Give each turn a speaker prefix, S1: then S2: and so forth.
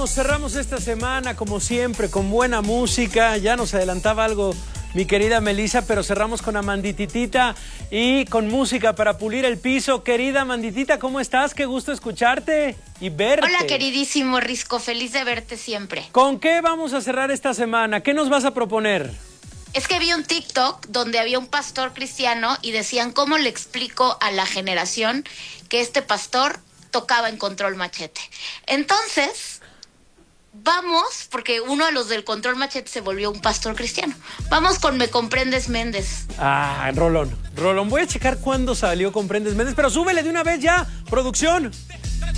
S1: cerramos esta semana como siempre con buena música. Ya nos adelantaba algo mi querida Melissa, pero cerramos con Amandititita y con música para pulir el piso. Querida Amanditita, ¿cómo estás? Qué gusto escucharte y verte.
S2: Hola, queridísimo Risco, feliz de verte siempre.
S1: ¿Con qué vamos a cerrar esta semana? ¿Qué nos vas a proponer?
S2: Es que vi un TikTok donde había un pastor cristiano y decían cómo le explico a la generación que este pastor tocaba en Control Machete. Entonces, vamos, porque uno de los del Control Machete se volvió un pastor cristiano. Vamos con Me Comprendes Méndez.
S1: Ah, Rolón. Voy a checar cuándo salió Comprendes Méndez, pero súbele de una vez ya, producción.